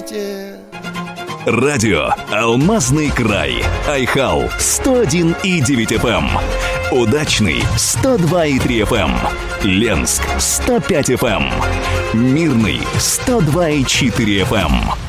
знаете. Радио «Алмазный край». Айхал 101,9 FM. Удачный 102,3 FM. Ленск 105 FM. Мирный 102,4 FM.